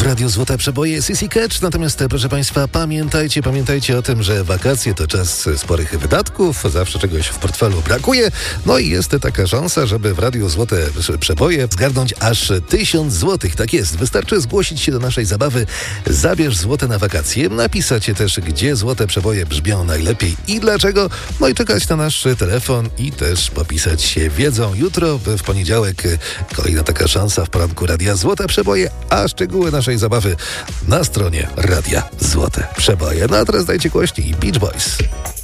Radiu Złote Przeboje, Sissy Catch. Natomiast proszę Państwa, pamiętajcie o tym, że wakacje to czas sporych wydatków, zawsze czegoś w portfelu brakuje. No i jest taka szansa, żeby w Radiu Złote Przeboje zgarnąć aż 1000 złotych. Tak jest, wystarczy zgłosić się do naszej zabawy Zabierz złote na wakacje, napisać też, gdzie Złote Przeboje brzmią najlepiej i dlaczego, no i czekać na nasz telefon i też popisać się wiedzą. Jutro, w poniedziałek, kolejna taka szansa w poranku Radia Złote Przeboje, a szczegóły naszej zabawy na stronie Radia Złote Przeboje. No a teraz dajcie głośniej Beach Boys.